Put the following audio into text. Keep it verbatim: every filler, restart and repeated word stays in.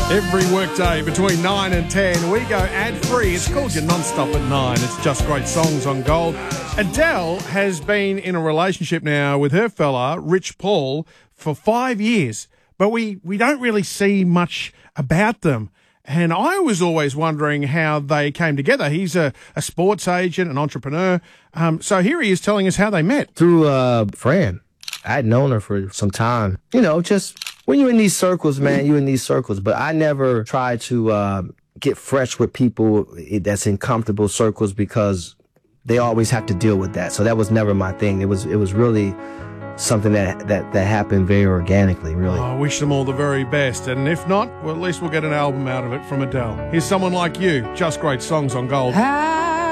Every workday between nine and ten, we go ad-free. It's called your non-stop at nine. It's just great songs on Gold. Adele has been in a relationship now with her fella, Rich Paul, for five years. But we, we don't really see much about them. And I was always wondering how they came together. He's a, a sports agent, an entrepreneur. Um, so here he is telling us how they met. Through a friend. I'd known her for some time. You know, just when you're in these circles, man, you're in these circles. But I never tried to uh, get fresh with people that's in comfortable circles because they always have to deal with that. So that was never my thing. It was it was really something that, that, that happened very organically, really. Oh, I wish them all the very best. And if not, well, at least we'll get an album out of it from Adele. Here's Someone Like You. Just great songs on Gold. I